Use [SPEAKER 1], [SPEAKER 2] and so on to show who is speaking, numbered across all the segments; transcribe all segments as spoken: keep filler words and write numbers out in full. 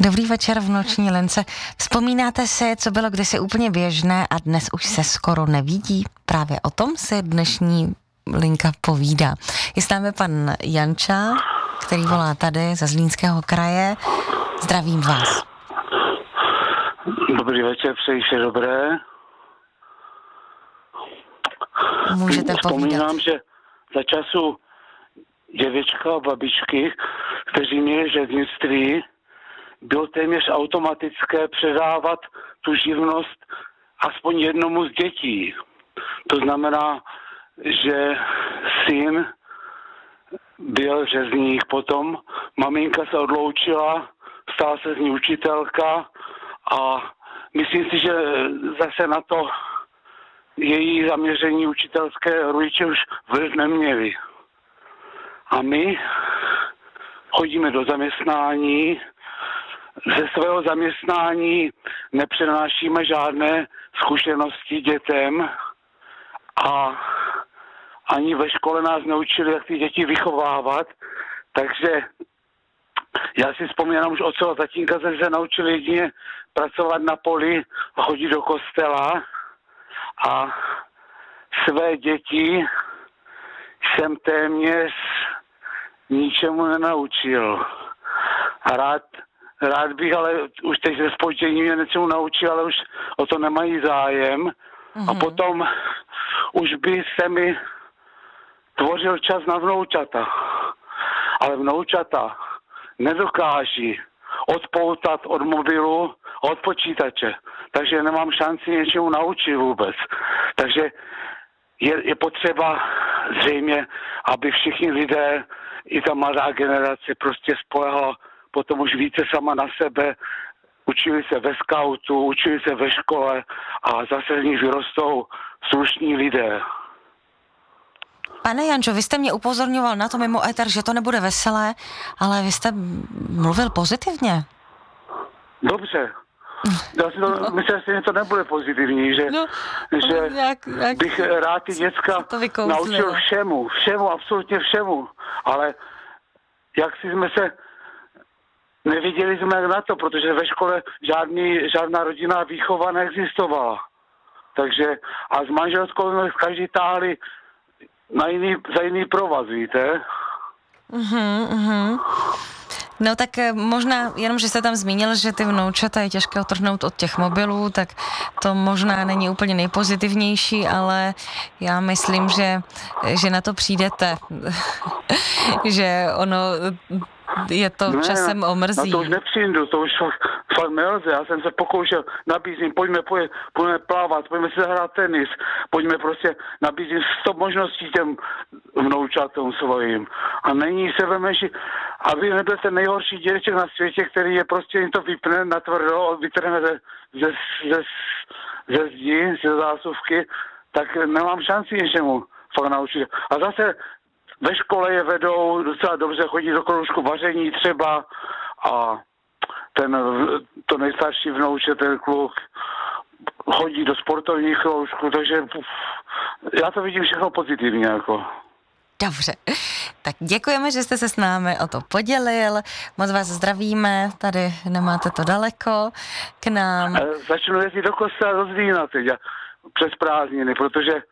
[SPEAKER 1] Dobrý večer v noční lince. Vzpomínáte si, co bylo kdysi úplně běžné a dnes už se skoro nevidí? Právě o tom si dnešní linka povídá. Je s námi pan Janča, který volá tady ze Zlínského kraje. Zdravím vás.
[SPEAKER 2] Dobrý večer, přeji vše dobré.
[SPEAKER 1] Můžete
[SPEAKER 2] Vzpomínám,
[SPEAKER 1] povídat.
[SPEAKER 2] že za času dědečka a babičky, kteří měli řeznictví, bylo téměř automatické předávat tu živnost aspoň jednomu z dětí. To znamená, že syn byl řezník, potom maminka se odloučila, stala se z ní učitelka a myslím si, že zase na to její zaměření učitelské rodiče už vliv neměli. A my chodíme do zaměstnání, ze svého zaměstnání nepřenášíme žádné zkušenosti dětem a ani ve škole nás neučili, jak ty děti vychovávat, takže já si vzpomínám už od svého tatínka, že se naučil jedině pracovat na poli a chodit do kostela a své děti jsem téměř ničemu nenaučil. A rád, rád bych, ale už teď ze spoždění mě něčemu naučil, ale už o to nemají zájem. Mm-hmm. A potom už by se mi tvořil čas na vnoučata. Ale vnoučata nedokáží odpoutat od mobilu, od počítače. Takže nemám šanci něčemu naučit vůbec. Takže je, je potřeba zřejmě, aby všichni lidé, i ta mladá generace prostě spolehla potom už více sama na sebe, učili se ve skautu, učili se ve škole a zase z nich vyrostou slušní lidé.
[SPEAKER 1] Pane Jančo, vy jste mě upozorňoval na to mimo éter, že to nebude veselé, ale vy jste mluvil pozitivně.
[SPEAKER 2] Dobře. Já si to, no. myslím, že to nebude pozitivní, že,
[SPEAKER 1] no,
[SPEAKER 2] že
[SPEAKER 1] jak, jak
[SPEAKER 2] bych rád ty děcka naučil všemu, všemu, absolutně všemu, ale jak si jsme se neviděli jsme na to, protože ve škole žádný, žádná rodinná výchova neexistovala. Takže a s manželskou jsme každý táhli na jiný, za jiný provaz, víte?
[SPEAKER 1] Mhm, mhm. No tak možná, jenom, že jste tam zmínil, že ty vnoučata je těžké otrhnout od těch mobilů, tak to možná není úplně nejpozitivnější, ale já myslím, že, že na to přijdete, že ono je to ne, časem omrzí.
[SPEAKER 2] Na to už nepřijdu, to už fakt, fakt nelze. Já jsem se pokoušel, nabízím, pojďme, pojďme, pojďme plávat, pojďme si zahrát tenis, pojďme prostě, nabízím sto možností těm vnoučatům svojím. A není se vemenší, aby nebyl ten nejhorší dědeček na světě, který je prostě jim to vypne natvrdo, vytrhne ze, ze, ze, ze zdi, ze zásuvky, tak nemám šanci něčemu fakt naučit. A zase ve škole je vedou docela dobře, chodí do kroužku vaření třeba a ten, to nejstarší vnouče, ten kluk, chodí do sportovních kroužků, takže uf, já to vidím všechno pozitivně. Jako.
[SPEAKER 1] Dobře, tak děkujeme, že jste se s námi o to podělil, moc vás zdravíme, tady nemáte to daleko k nám.
[SPEAKER 2] Začnu jezdit do kostela do Zlína teď přes prázdniny, protože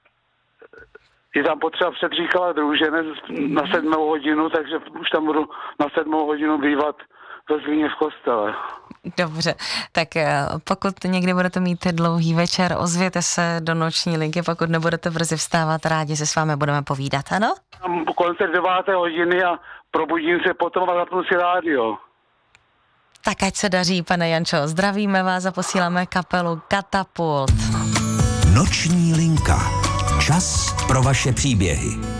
[SPEAKER 2] je tam potřeba předříkávat růženec na sedmou hodinu, takže už tam budu na sedmou hodinu bývat ve Zlíně v kostele.
[SPEAKER 1] Dobře, tak pokud někdy budete mít dlouhý večer, ozvěte se do noční linky, pokud nebudete brzy vstávat, rádi se s vámi budeme povídat, ano?
[SPEAKER 2] Mám kolem té deváté hodiny a probudím se potom a zapnu si rádio.
[SPEAKER 1] Tak ať se daří, pane Jančo, zdravíme vás a posíláme kapelu Katapult.
[SPEAKER 3] Noční linka. Čas pro vaše příběhy.